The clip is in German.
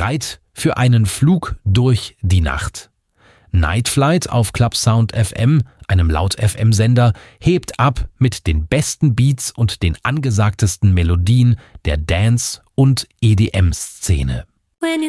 Bereit für einen Flug durch die Nacht. Night Flight auf Clubsound FM, einem Laut-FM-Sender, hebt ab mit den besten Beats und den angesagtesten Melodien der Dance- und EDM-Szene. When you